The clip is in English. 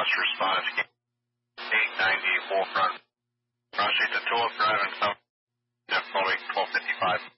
fast response. 890 Forefront. Proceed to 12 Drive and South, Jeff Foley, 1255.